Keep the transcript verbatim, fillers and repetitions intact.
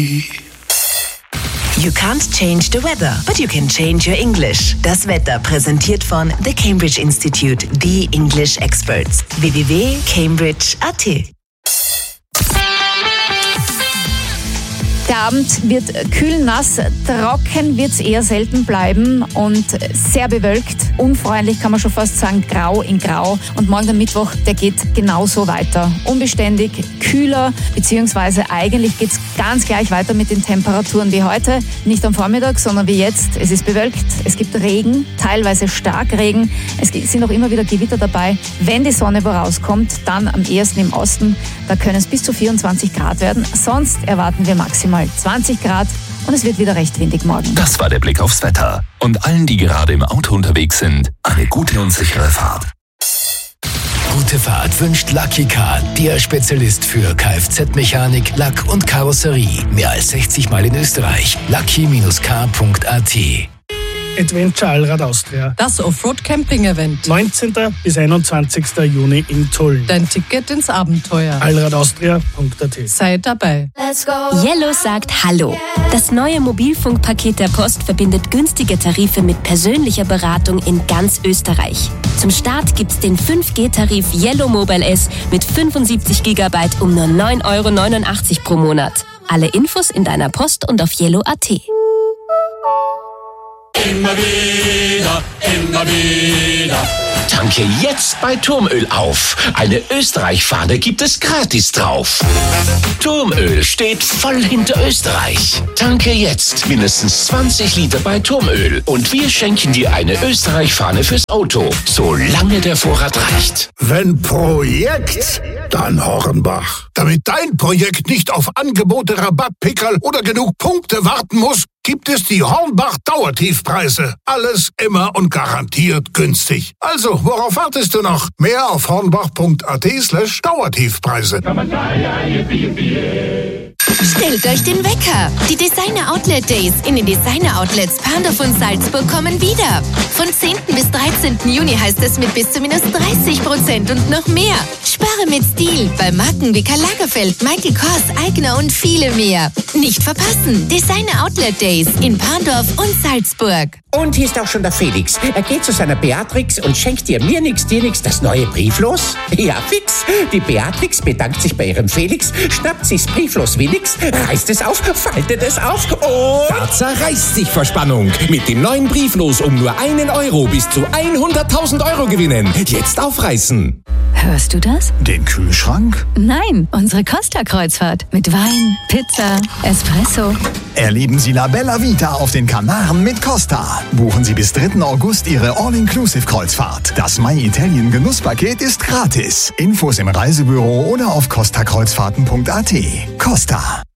You can't change the weather, but you can change your English. Das Wetter präsentiert von The Cambridge Institute, the English Experts. w w w punkt cambridge punkt a t. Der Abend wird kühl, nass, trocken wird es eher selten bleiben und sehr bewölkt. Unfreundlich kann man schon fast sagen, grau in grau. Und morgen der Mittwoch, der geht genauso weiter. Unbeständig, kühler, beziehungsweise eigentlich geht es ganz gleich weiter mit den Temperaturen wie heute. Nicht am Vormittag, sondern wie jetzt. Es ist bewölkt, es gibt Regen, teilweise Starkregen. Es sind auch immer wieder Gewitter dabei. Wenn die Sonne vorauskommt, dann am ehesten im Osten. Da können es bis zu vierundzwanzig Grad werden. Sonst erwarten wir maximal zwanzig Grad und es wird wieder recht windig morgen. Das war der Blick aufs Wetter. Und allen, die gerade im Auto unterwegs sind, eine gute und sichere Fahrt. Gute Fahrt wünscht Lucky Car, der Spezialist für Kfz-Mechanik, Lack und Karosserie. Mehr als sechzig Mal in Österreich. lucky Bindestrich car punkt a t. Adventure Allrad Austria. Das Offroad-Camping-Event. neunzehnten bis einundzwanzigsten Juni in Tulln. Dein Ticket ins Abenteuer. allrad austria punkt a t. Sei dabei. Yellow sagt Hallo. Das neue Mobilfunkpaket der Post verbindet günstige Tarife mit persönlicher Beratung in ganz Österreich. Zum Start gibt's den fünf G-Tarif Yellow Mobile S mit fünfundsiebzig Gigabyte um nur neun Euro neunundachtzig pro Monat. Alle Infos in deiner Post und auf yellow punkt a t. Immer wieder, immer wieder. Tanke jetzt bei Turmöl auf. Eine Österreich-Fahne gibt es gratis drauf. Turmöl steht voll hinter Österreich. Tanke jetzt mindestens zwanzig Liter bei Turmöl und wir schenken dir eine Österreich-Fahne fürs Auto, solange der Vorrat reicht. Wenn Projekt, dann Hornbach. Damit dein Projekt nicht auf Angebote, Rabattpickerl oder genug Punkte warten muss, gibt es die Hornbach-Dauertiefpreise. Alles immer und garantiert günstig. Also, worauf wartest du noch? Mehr auf hornbach punkt a t slash Dauertiefpreise. Stellt euch den Wecker. Die Designer Outlet Days in den Designer Outlets Pandorf und Salzburg kommen wieder. Von zehnten bis dreizehnten Juni heißt es mit bis zu minus dreißig Prozent und noch mehr. Spare mit Stil bei Marken wie Karl Lagerfeld, Michael Kors, Aigner und viele mehr. Nicht verpassen. Designer Outlet Days in Pandorf und Salzburg. Und hier ist auch schon der Felix. Er geht zu seiner Beatrix und schenkt dir mir nix, dir nix das neue Brieflos. Ja, fix. Die Beatrix bedankt sich bei ihrem Felix, schnappt sich's Brieflos wie nix, reißt es auf, faltet es auf und... Da zerreißt sich vor Spannung. Mit dem neuen Brieflos um nur einen Euro bis zu hunderttausend Euro gewinnen. Jetzt aufreißen. Hörst du das? Den Kühlschrank? Nein, unsere Costa-Kreuzfahrt. Mit Wein, Pizza, Espresso. Erleben Sie La Bella Vita auf den Kanaren mit Costa. Buchen Sie bis dritten August Ihre All-Inclusive-Kreuzfahrt. Das My Italien Genusspaket ist gratis. Infos im Reisebüro oder auf costa kreuzfahrten punkt a t. Costa.